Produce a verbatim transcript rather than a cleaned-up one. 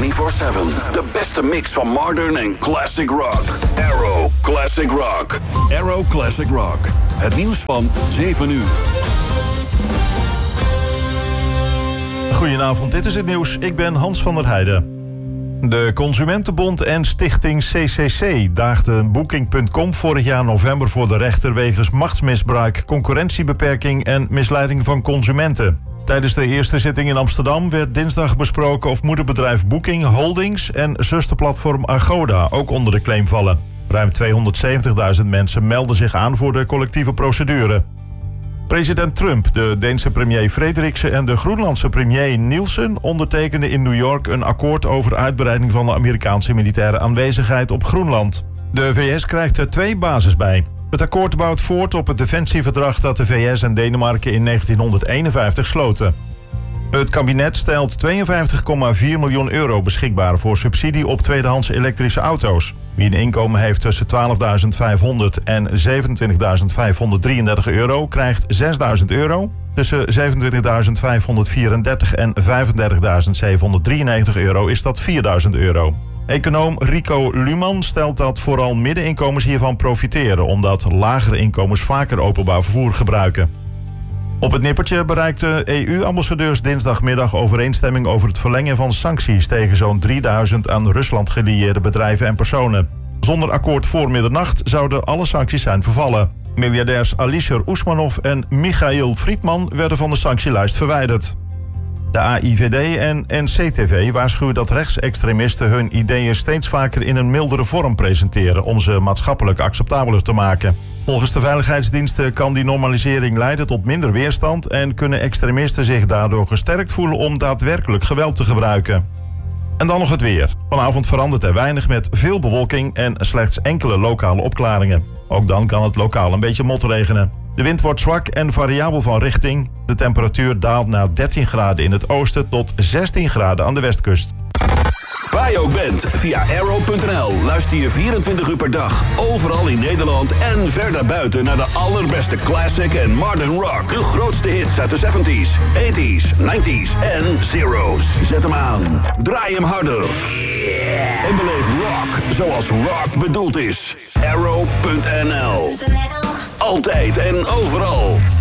vierentwintig zeven. De beste mix van modern en classic rock. Aero Classic Rock. Aero Classic Rock. Het nieuws van zeven uur. Goedenavond, dit is het nieuws. Ik ben Hans van der Heijden. De Consumentenbond en stichting C C C daagden Booking punt com vorig jaar november voor de rechter wegens machtsmisbruik, concurrentiebeperking en misleiding van consumenten. Tijdens de eerste zitting in Amsterdam werd dinsdag besproken of moederbedrijf Booking Holdings en zusterplatform Agoda ook onder de claim vallen. Ruim tweehonderdzeventigduizend mensen melden zich aan voor de collectieve procedure. President Trump, de Deense premier Frederiksen en de Groenlandse premier Nielsen ondertekenden in New York een akkoord over uitbreiding van de Amerikaanse militaire aanwezigheid op Groenland. De V S krijgt er twee bases bij. Het akkoord bouwt voort op het defensieverdrag dat de V S en Denemarken in negentienhonderdeenenvijftig sloten. Het kabinet stelt tweeënvijftig komma vier miljoen euro beschikbaar voor subsidie op tweedehands elektrische auto's. Wie een inkomen heeft tussen twaalfduizend vijfhonderd en zevenentwintigduizend vijfhonderddrieëndertig euro krijgt zesduizend euro. Tussen zevenentwintigduizend vijfhonderdvierendertig en vijfendertigduizend zevenhonderddrieënnegentig euro is dat vierduizend euro. Econoom Rico Luhmann stelt dat vooral middeninkomens hiervan profiteren, omdat lagere inkomens vaker openbaar vervoer gebruiken. Op het nippertje bereikten E U-ambassadeurs dinsdagmiddag overeenstemming over het verlengen van sancties tegen zo'n drieduizend aan Rusland gelieerde bedrijven en personen. Zonder akkoord voor middernacht zouden alle sancties zijn vervallen. Miljardairs Alisher Usmanov en Michail Friedman werden van de sanctielijst verwijderd. De A I V D en N C T V waarschuwen dat rechtsextremisten hun ideeën steeds vaker in een mildere vorm presenteren om ze maatschappelijk acceptabeler te maken. Volgens de veiligheidsdiensten kan die normalisering leiden tot minder weerstand en kunnen extremisten zich daardoor gesterkt voelen om daadwerkelijk geweld te gebruiken. En dan nog het weer. Vanavond verandert er weinig met veel bewolking en slechts enkele lokale opklaringen. Ook dan kan het lokaal een beetje motregenen. De wind wordt zwak en variabel van richting. De temperatuur daalt naar dertien graden in het oosten tot zestien graden aan de westkust. Waar je ook bent, via aero punt n l luister je vierentwintig uur per dag, overal in Nederland en verder buiten naar de allerbeste classic en modern rock. De grootste hits uit de zeventies, tachtiger, negentiger en zero's. Zet hem aan, draai hem harder. En beleef rock zoals rock bedoeld is. aero punt n l. Altijd en overal.